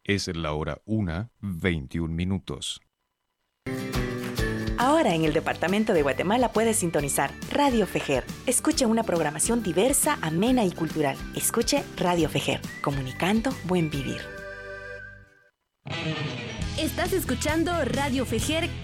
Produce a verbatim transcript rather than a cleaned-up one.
Es la hora una, veintiún minutos. Ahora en el departamento de Guatemala puedes sintonizar Radio Fejer. Escuche una programación diversa, amena y cultural. Escuche Radio Fejer, comunicando buen vivir. Estás escuchando Radio Fejer